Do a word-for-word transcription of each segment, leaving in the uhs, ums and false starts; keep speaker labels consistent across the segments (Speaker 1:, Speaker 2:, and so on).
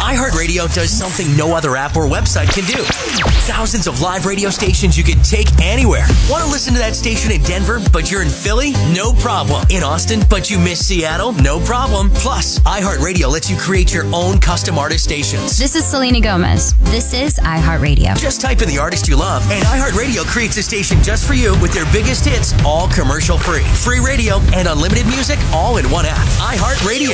Speaker 1: iHeartRadio does something no other app or website can do. Thousands of live radio stations you can take anywhere. Want to listen to that station in Denver, but you're in Philly? No problem. In Austin, but you miss Seattle? No problem. Plus, iHeartRadio lets you create your own custom artist stations.
Speaker 2: This is Selena Gomez. This is iHeartRadio.
Speaker 1: Just type in the artist you love, and iHeartRadio creates a station just for you with their biggest hits, all commercial free. Free radio and unlimited music all in one app. iHeartRadio.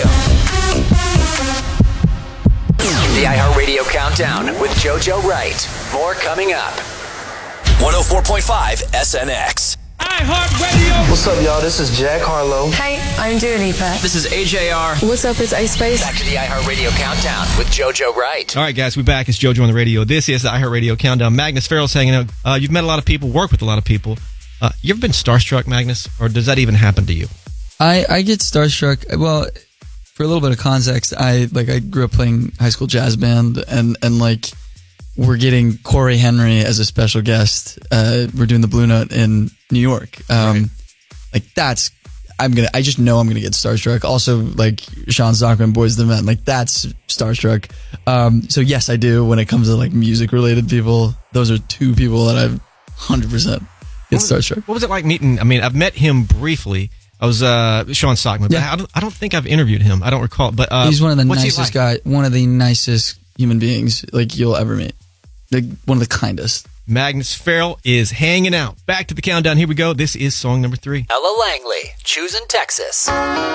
Speaker 3: The iHeartRadio Countdown with JoJo Wright. More coming up.
Speaker 4: one oh four point five S N X.
Speaker 5: iHeartRadio. What's up, y'all? This is Jack Harlow.
Speaker 6: Hey, I'm Dua Lipa.
Speaker 3: This is A J R.
Speaker 6: What's up? It's Ice Spice.
Speaker 3: Back to the iHeartRadio Countdown with JoJo Wright.
Speaker 7: All right, guys, we're back. It's JoJo on the radio. This is the iHeartRadio Countdown. Magnus Farrell's hanging out. Uh, you've met a lot of people, worked with a lot of people. Uh, you ever been starstruck, Magnus? Or does that even happen to you?
Speaker 8: I, I get starstruck. Well, for a little bit of context, I like I grew up playing high school jazz band, and, and like we're getting Corey Henry as a special guest. Uh, we're doing the Blue Note in New York. Um, right. Like that's I'm gonna. I just know I'm gonna get starstruck. Also, like Sean Stockman, Boys the Men. Like that's starstruck. Um, so yes, I do. When it comes to like music related people, those are two people that I've one hundred percent get starstruck.
Speaker 7: What was it like meeting? I mean, I've met him briefly. I was uh, Sean Stockman, but yeah. I, don't, I don't think I've interviewed him. I don't recall. But uh,
Speaker 8: he's one of the
Speaker 7: what's
Speaker 8: nicest
Speaker 7: he like?
Speaker 8: guy, one of the nicest human beings like you'll ever meet. Like one of the kindest.
Speaker 7: Magnus Farrell is hanging out. Back to the countdown. Here we go. This is song number three.
Speaker 3: Ella Langley, Choosing Texas.